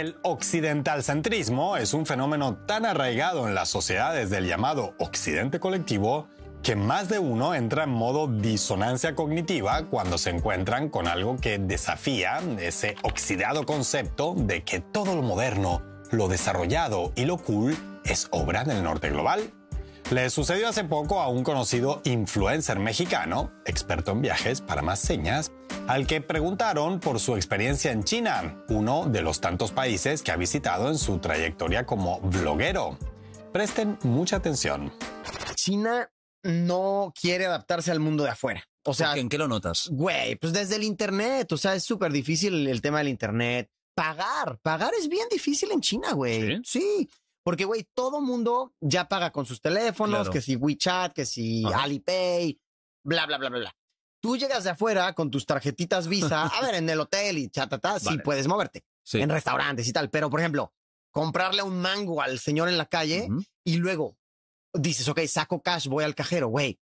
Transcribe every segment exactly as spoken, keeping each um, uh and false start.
El occidentalcentrismo es un fenómeno tan arraigado en las sociedades del llamado Occidente colectivo que más de uno entra en modo disonancia cognitiva cuando se encuentran con algo que desafía ese oxidado concepto de que todo lo moderno, lo desarrollado y lo cool es obra del norte global. Le sucedió hace poco a un conocido influencer mexicano, experto en viajes para más señas, al que preguntaron por su experiencia en China, uno de los tantos países que ha visitado en su trayectoria como bloguero. Presten mucha atención. China no quiere adaptarse al mundo de afuera. O sea, ¿en qué lo notas? Güey, pues desde el internet. O sea, es súper difícil el, el tema del internet. Pagar, pagar es bien difícil en China, güey. Sí. sí. Porque, güey, todo mundo ya paga con sus teléfonos, claro. Que si WeChat, que si Ajá. Alipay, bla, bla, bla, bla, bla. Tú llegas de afuera con tus tarjetitas Visa, a ver, en el hotel y chatata, vale. Sí puedes moverte. Sí. En restaurantes y tal. Pero, por ejemplo, comprarle un mango al señor en la calle uh-huh. y luego dices, ok, saco cash, voy al cajero, güey.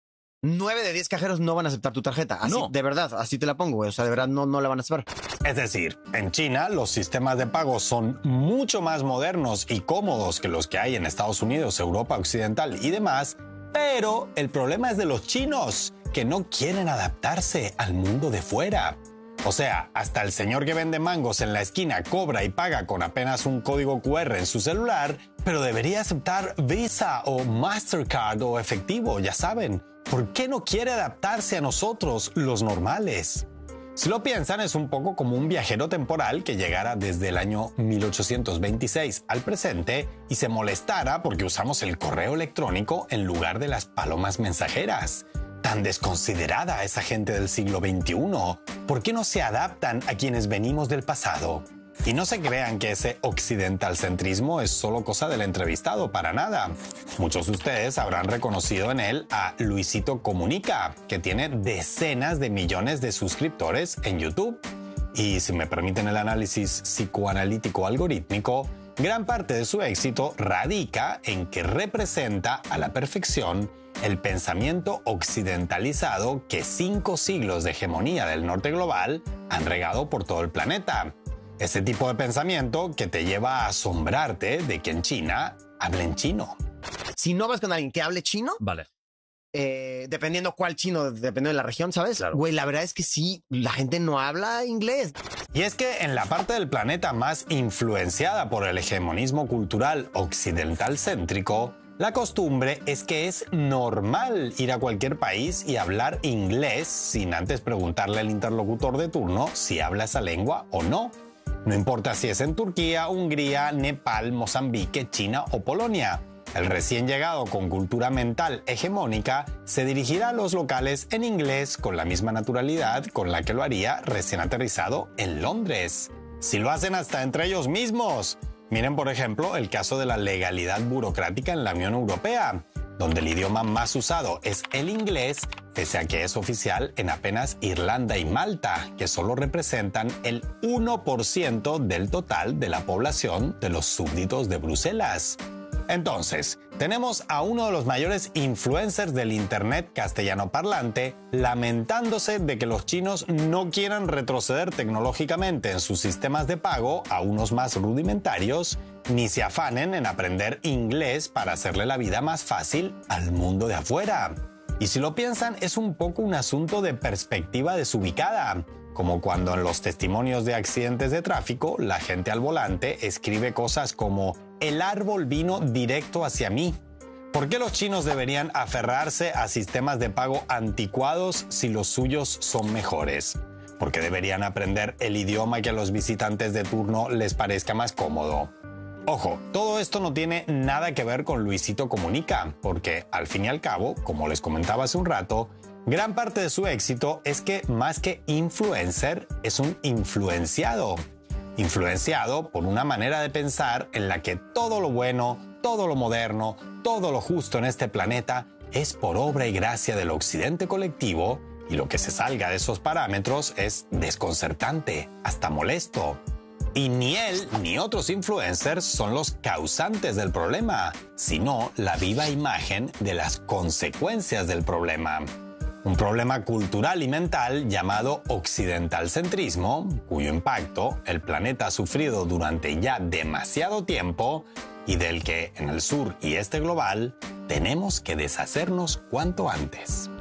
Nueve de diez cajeros no van a aceptar tu tarjeta. Así, no. De verdad, así te la pongo, güey. O sea, de verdad no, no la van a aceptar. Es decir, en China los sistemas de pago son mucho más modernos y cómodos que los que hay en Estados Unidos, Europa Occidental y demás, pero el problema es de los chinos, que no quieren adaptarse al mundo de fuera. O sea, hasta el señor que vende mangos en la esquina cobra y paga con apenas un código cu erre en su celular, pero debería aceptar Visa o Mastercard o efectivo, ya saben. ¿Por qué no quiere adaptarse a nosotros, los normales? Si lo piensan, es un poco como un viajero temporal que llegara desde el año mil ochocientos veintiséis al presente y se molestara porque usamos el correo electrónico en lugar de las palomas mensajeras. Tan desconsiderada esa gente del siglo veintiuno. ¿Por qué no se adaptan a quienes venimos del pasado? Y no se crean que ese occidentalcentrismo es solo cosa del entrevistado, para nada. Muchos de ustedes habrán reconocido en él a Luisito Comunica, que tiene decenas de millones de suscriptores en YouTube. Y si me permiten el análisis psicoanalítico algorítmico, gran parte de su éxito radica en que representa a la perfección el pensamiento occidentalizado que cinco siglos de hegemonía del norte global han regado por todo el planeta. Ese tipo de pensamiento que te lleva a asombrarte de que en China hablen chino. Si no vas con alguien que hable chino, vale. Eh, dependiendo cuál chino, dependiendo de la región, ¿sabes? Claro. Güey, la verdad es que sí, la gente no habla inglés. Y es que en la parte del planeta más influenciada por el hegemonismo cultural occidental céntrico, la costumbre es que es normal ir a cualquier país y hablar inglés sin antes preguntarle al interlocutor de turno si habla esa lengua o no. No importa si es en Turquía, Hungría, Nepal, Mozambique, China o Polonia. El recién llegado con cultura mental hegemónica se dirigirá a los locales en inglés con la misma naturalidad con la que lo haría recién aterrizado en Londres. Si lo hacen hasta entre ellos mismos. Miren, por ejemplo, el caso de la legalidad burocrática en la Unión Europea, donde el idioma más usado es el inglés, pese a que es oficial en apenas Irlanda y Malta, que solo representan el uno por ciento del total de la población de los súbditos de Bruselas. Entonces, tenemos a uno de los mayores influencers del internet castellano parlante lamentándose de que los chinos no quieran retroceder tecnológicamente en sus sistemas de pago a unos más rudimentarios, ni se afanen en aprender inglés para hacerle la vida más fácil al mundo de afuera. Y si lo piensan, es un poco un asunto de perspectiva desubicada, como cuando en los testimonios de accidentes de tráfico la gente al volante escribe cosas como «El árbol vino directo hacia mí». ¿Por qué los chinos deberían aferrarse a sistemas de pago anticuados si los suyos son mejores? ¿Por qué deberían aprender el idioma que a los visitantes de turno les parezca más cómodo? Ojo, todo esto no tiene nada que ver con Luisito Comunica, porque al fin y al cabo, como les comentaba hace un rato, gran parte de su éxito es que más que influencer, es un influenciado. Influenciado por una manera de pensar en la que todo lo bueno, todo lo moderno, todo lo justo en este planeta es por obra y gracia del occidente colectivo, y lo que se salga de esos parámetros es desconcertante, hasta molesto. Y ni él ni otros influencers son los causantes del problema, sino la viva imagen de las consecuencias del problema. Un problema cultural y mental llamado occidentalcentrismo, cuyo impacto el planeta ha sufrido durante ya demasiado tiempo y del que en el sur y este global tenemos que deshacernos cuanto antes.